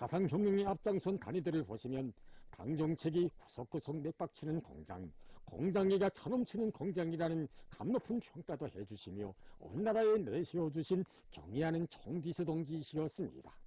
사상혁명에 앞장선 단위들을 보시면 당정책이 구석구석 맥박치는 공장, 공장계가 차넘치는 공장이라는 감높은 평가도 해주시며 온 나라에 내세워주신 경의하는 총비서 동지이시었습니다.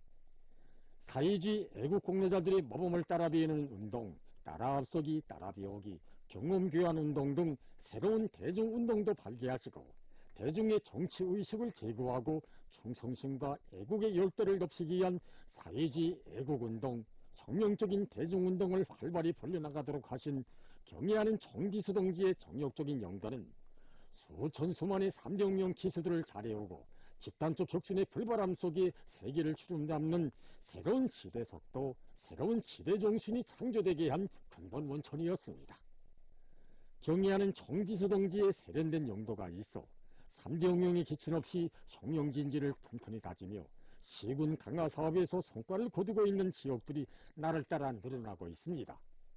사회주의 애국공로자들의 모범을 따라 배우는 운동, 따라 앞서기, 따라 배우기, 경험교환 운동 등 새로운 대중운동도 발기하시고 대중의 정치의식을 제고하고 충성심과 애국의 열도를 높이기 위한 사회주의 애국운동, 혁명적인 대중운동을 활발히 벌려나가도록 하신 경의하는 총비서 동지의 정력적인 영도는 수천 수만의 3대혁명 기수들을 잘해오고 집단적 혁신의 불바람 속에 세계를 주름잡는 새로운 시대 속도, 새로운 시대 정신이 창조되게 한 근본 원천이었습니다. 경의하는 총비서 동지의 세련된 영도가 있어 3대혁명의 기침 없이 혁명진지를 튼튼히 다지며 시군 강화 사업에서 성과를 거두고 있는 지역들이 나를 따라 늘어나고 있습니다.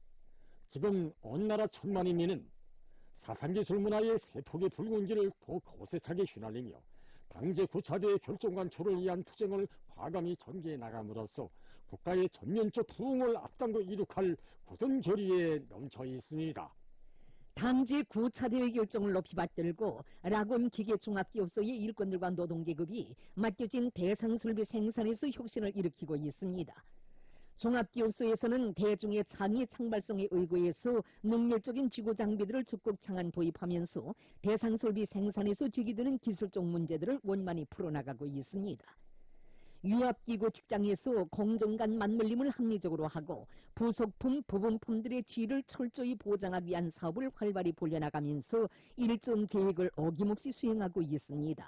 지금 온 나라 천만의 민은 사상기술 문화의 세폭의 붉은 길을 더 고세차게 휘날리며 당제 9차대의 결정관초를 위한 투쟁을 과감히 전개해 나감으로써 국가의 전면적 부흥을 앞당겨 이룩할 굳은 결의에 넘쳐 있습니다. 당제 9차대의 결정을 높이 받들고 라곤 기계종합기업소의 일꾼들과 노동계급이 맡겨진 대상술비 생산에서 혁신을 일으키고 있습니다. 종합기업소에서는 대중의 창의 창발성에 의거해서 능률적인 지구장비들을 적극 창안 도입하면서 대상설비 생산에서 제기되는 기술적 문제들을 원만히 풀어나가고 있습니다. 유압기구 직장에서 공정 간 맞물림을 합리적으로 하고 부속품, 부분품들의 질을 철저히 보장하기 위한 사업을 활발히 벌려나가면서 일정 계획을 어김없이 수행하고 있습니다.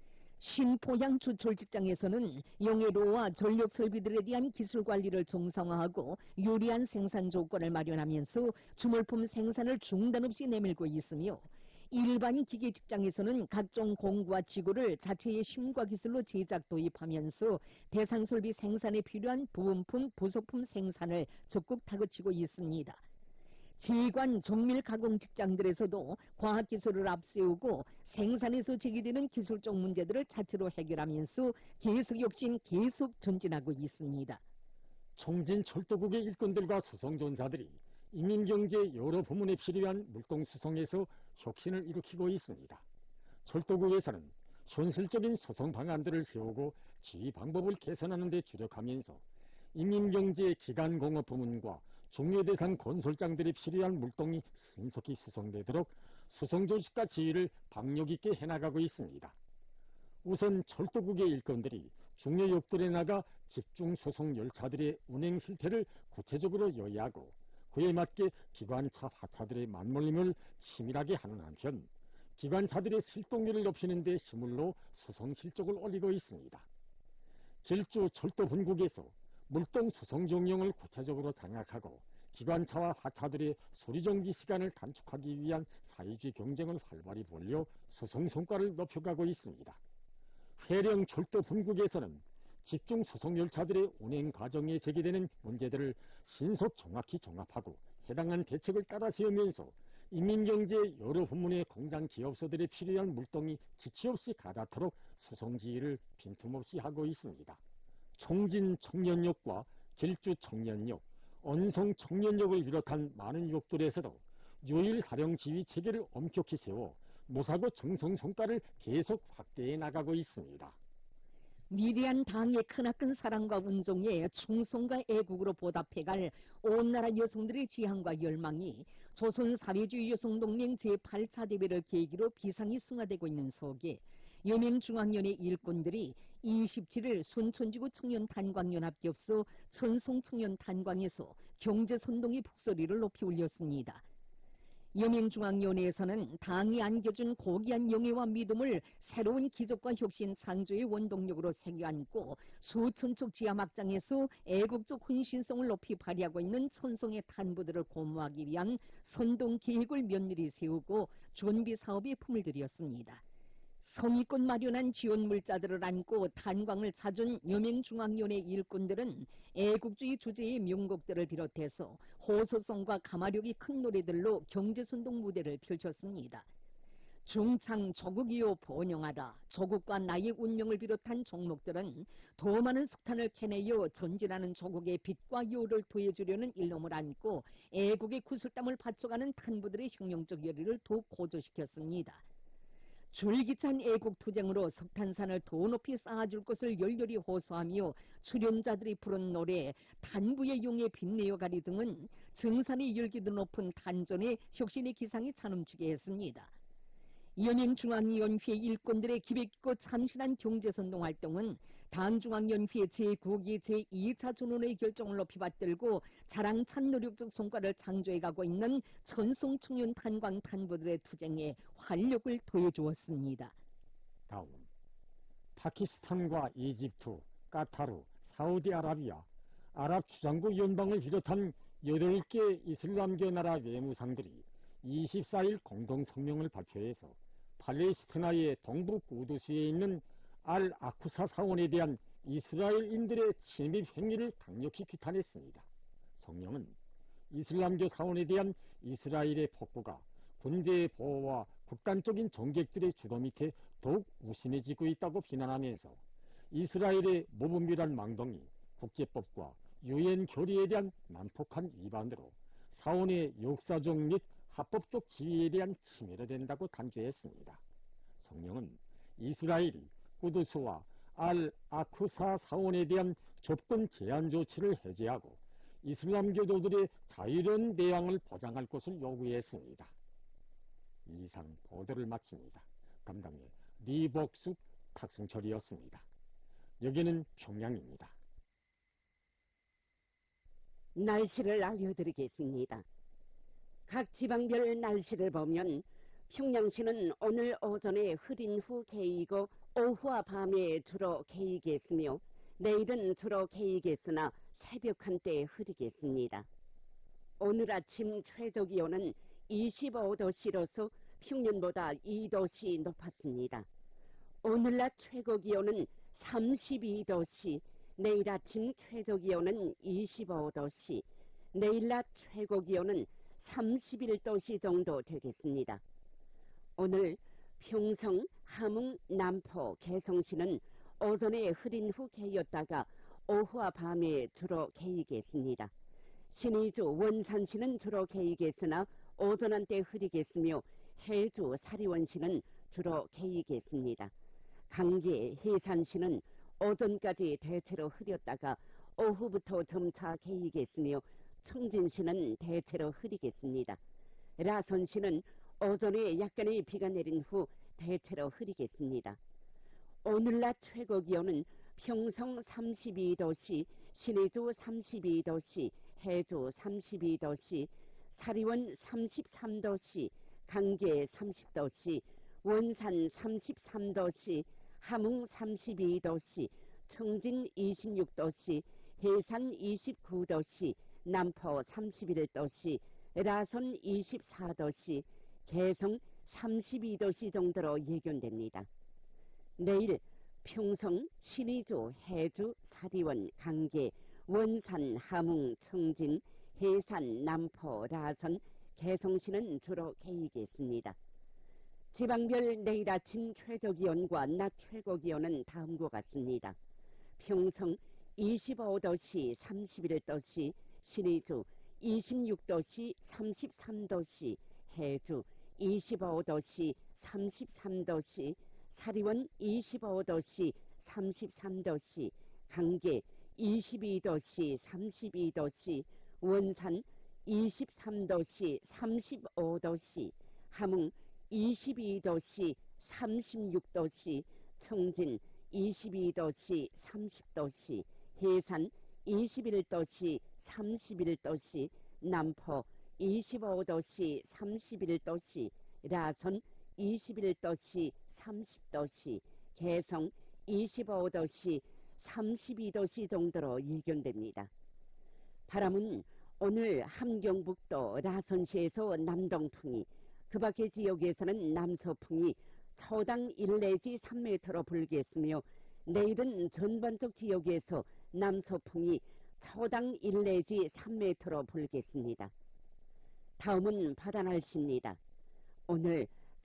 신포양 주철 직장에서는 영해로와 전력 설비들에 대한 기술 관리를 정상화하고 유리한 생산 조건을 마련하면서 주물품 생산을 중단 없이 내밀고 있으며 일반 기계 직장에서는 각종 공구와 지구를 자체의 힘과 기술로 제작 도입하면서 대상 설비 생산에 필요한 부분품, 부속품 생산을 적극 다그치고 있습니다. 제관 정밀 가공 직장들에서도 과학기술을 앞세우고 생산에서 제기되는 기술적 문제들을 자체로 해결하면서 계속 혁신, 계속 전진하고 있습니다. 총진 철도국의 일꾼들과 수송전사들이 인민경제 여러 부문에 필요한 물동 수송에서 혁신을 일으키고 있습니다. 철도국에서는 현실적인 수송 방안들을 세우고 지휘 방법을 개선하는 데 주력하면서 인민경제 기간공업 부문과 중요대상 건설장들이 필요한 물동이 신속히 수송되도록 수송조직과 지휘를 박력 있게 해나가고 있습니다. 우선 철도국의 일꾼들이 중요역들에 나가 집중 수송 열차들의 운행 실태를 구체적으로 요약하고 그에 맞게 기관차 화차들의 맞물림을 치밀하게 하는 한편 기관차들의 실동률을 높이는 데 시물로 수송 실적을 올리고 있습니다. 길주 철도분국에서 물동 수송 정령을 구체적으로 장악하고 기관차와 화차들의 수리정비 시간을 단축하기 위한 사회주의 경쟁을 활발히 벌여 수송 성과를 높여가고 있습니다. 회령 철도분국에서는 집중 수송열차들의 운행 과정에 제기되는 문제들을 신속 정확히 종합하고 해당한 대책을 따라 세우면서 인민경제 여러 부문의 공장 기업소들에 필요한 물동이 지체 없이 가닿도록 수송지휘를 빈틈없이 하고 있습니다. 총진 청년역과 길주 청년역, 언성 청년역을 비롯한 많은 역들에서도 유일 활용 지휘 체계를 엄격히 세워 무사고 정성 성과를 계속 확대해 나가고 있습니다. 위대한 당의 크나큰 사랑과 운종에 충성과 애국으로 보답해갈 온 나라 여성들의 지향과 열망이 조선사회주의 여성동맹 제8차 대회를 계기로 비상이 승화되고 있는 속에 여명중앙연의 일꾼들이 27일 순천지구 청년탄광연합기업소 천송청년탄광에서 경제선동의 북소리를 높이 울렸습니다. 여명중앙위원회에서는 당이 안겨준 고귀한 영예와 믿음을 새로운 기적과 혁신 창조의 원동력으로 새겨안고 수천척 지하막장에서 애국적 헌신성을 높이 발휘하고 있는 천성의 탄부들을 고무하기 위한 선동계획을 면밀히 세우고 준비사업에 품을 들였습니다. 성의껏 마련한 지원물자들을 안고 탄광을 찾은 여명중앙위원회 일꾼들은 애국주의 주제의 명곡들을 비롯해서 호소성과 가마력이 큰 노래들로 경제선동 무대를 펼쳤습니다. 중창 조국이요 번영하라. 조국과 나의 운명을 비롯한 종목들은 더 많은 석탄을 캐내어 전진하는 조국의 빛과 요를 더해주려는 일념을 안고 애국의 구슬땀을 바쳐가는 탄부들의 혁명적 열의를 더욱 고조시켰습니다. 줄기찬 애국투쟁으로 석탄산을 더 높이 쌓아줄 것을 열렬히 호소하며 출연자들이 부른 노래 단부의 용에 빛내어 가리 등은 증산의 열기도 높은 단전의 혁신의 기상이 차넘치게 했습니다. 연행중앙위원회 일꾼들의 기백있고 참신한 경제선동 활동은 당중앙위원회 제9기 제2차 전원의 결정을 높이 받들고 자랑찬 노력적 성과를 창조해가고 있는 전성청년 탄광 탄부들의 투쟁에 활력을 더해주었습니다. 다음, 파키스탄과 이집트, 카타르, 사우디아라비아, 아랍주장국 연방을 비롯한 8개 이슬람교 나라 외무상들이 24일 공동성명을 발표해서 팔레스티나의 동부 구두시에 있는 알-아쿠사 사원에 대한 이스라엘인들의 침입 행위를 강력히 비판했습니다. 성명은 이슬람교 사원에 대한 이스라엘의 폭구가 군대의 보호와 극단적인 정객들의 주도 밑에 더욱 우심해지고 있다고 비난하면서 이스라엘의 무분별한 망동이 국제법과 유엔 결의에 대한 난폭한 위반으로 사원의 역사적 및 합법적 지위에 대한 침해가 된다고 단죄했습니다. 성명은 이스라엘이 꾸두스와 알-아쿠사 사원에 대한 접근 제한 조치를 해제하고 이슬람교도들의 자유로운 내양을 보장할 것을 요구했습니다. 이상 보도를 마칩니다. 감독의 리복숙 탁승철이었습니다. 여기는 평양입니다. 날씨를 알려드리겠습니다. 각 지방별 날씨를 보면 평양시는 오늘 오전에 흐린 후 개이고 오후와 밤에 주로 개이겠으며 내일은 주로 개이겠으나 새벽 한때 흐리겠습니다. 오늘 아침 최저기온은 25도씨로서 평년보다 2도씨 높았습니다. 오늘 낮 최고기온은 32도씨, 내일 아침 최저기온은 25도씨, 내일 낮 최고기온은 31도씨 정도 되겠습니다. 오늘 평성, 함흥, 남포, 개성시는 오전에 흐린 후 개였다가 오후와 밤에 주로 개이겠습니다. 신의주, 원산시는 주로 개이겠으나 오전 한때 흐리겠으며 해주, 사리원시는 주로 개이겠습니다. 강계, 해산시는 오전까지 대체로 흐렸다가 오후부터 점차 개이겠으며 청진시는 대체로 흐리겠습니다. 라선시는 오전에 약간의 비가 내린 후 대체로 흐리겠습니다. 오늘 낮 최고기온은 평성 32도씨, 신의주 32도씨, 해주 32도씨, 사리원 33도씨, 강계 30도씨, 원산 33도씨, 함흥 32도씨, 청진 26도씨, 해산 29도씨, 남포 31도씨, 라선 24도씨, 개성 32도씨 정도로 예견됩니다. 내일 평성, 신의주, 해주, 사리원, 강계, 원산, 함흥, 청진, 해산, 남포, 라선, 개성시는 주로 개이겠습니다. 지방별 내일 아침 최저기온과 낮 최고기온은 다음과 같습니다. 평성 25도씨, 31도씨, 신의주 26도씨, 33도씨, 해주 25도씨, 33도씨, 사리원 25도씨, 33도씨, 강계 22도씨, 32도씨, 원산 23도씨, 35도씨, 함흥 22도씨, 36도씨, 청진 22도씨, 30도씨, 해산 21도씨, 31도씨, 남포 25도씨, 31도씨, 라선 21도씨, 30도씨, 개성 25도씨, 32도씨 정도로 예견됩니다. 바람은 오늘 함경북도 라선시에서 남동풍이, 그 밖의 지역에서는 남서풍이 초당 1 내지 3m로 불겠으며 내일은 전반적 지역에서 남서풍이 초당 1 내지 3m로 불겠습니다. 다음은 바다 날씨입니다. 오늘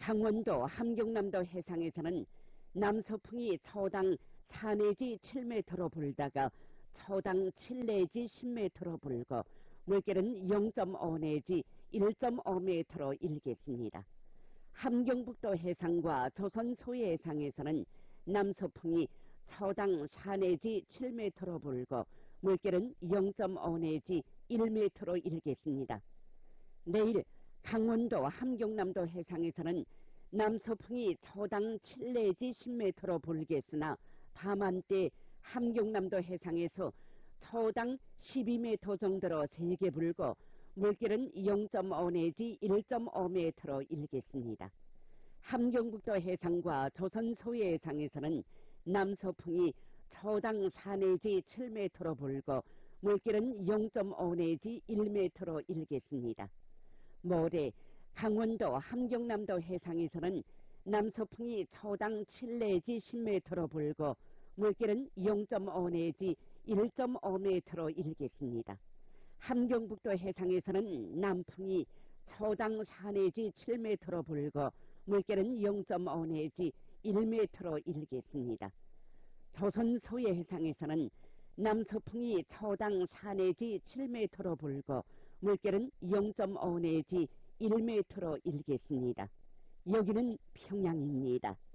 강원도 함경남도 해상에서는 남서풍이 초당 4 내지 7m로 불다가 초당 7 내지 10m로 불고 물결은 0.5 내지 1.5m로 일겠습니다. 함경북도 해상과 조선 소해상에서는 남서풍이 초당 4 내지 7m로 불고 물결은 0.5 내지 1m로 일겠습니다. 내일 강원도 함경남도 해상에서는 남서풍이 초당 7 내지 10m로 불겠으나 밤한때 함경남도 해상에서 초당 12m 정도로 세게 불고 물결은 0.5 내지 1.5m로 일겠습니다. 함경북도 해상과 조선 소해상에서는 남서풍이 초당 4 내지 7m로 불고 물결은 0.5 내지 1m로 일겠습니다. 모레 강원도 함경남도 해상에서는 남서풍이 초당 7 내지 10m로 불고 물결은 0.5 내지 1.5m로 일겠습니다. 함경북도 해상에서는 남풍이 초당 4 내지 7m로 불고 물결은 0.5 내지 1m로 일겠습니다. 조선 소해 해상에서는 남서풍이 초당 4 내지 7m로 불고 물결은 0.5 내지 1m로 일겠습니다. 여기는 평양입니다.